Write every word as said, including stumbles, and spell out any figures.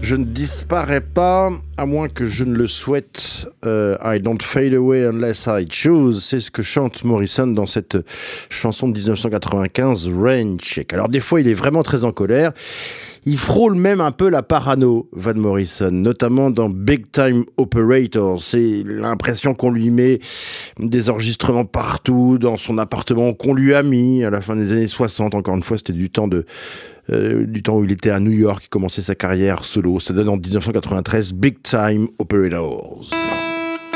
Je ne disparais pas, à moins que je ne le souhaite. Euh, I don't fade away unless I choose. C'est ce que chante Morrison dans cette chanson de dix-neuf cent quatre-vingt-quinze, Rain Check. Alors des fois, il est vraiment très en colère. Il frôle même un peu la parano, Van Morrison, notamment dans Big Time Operator. C'est l'impression qu'on lui met des enregistrements partout, dans son appartement qu'on lui a mis à la fin des années soixante. Encore une fois, c'était du temps de, euh, du temps où il était à New York, il commençait sa carrière solo. Ça donne en dix-neuf cent quatre-vingt-treize Big Time Operators.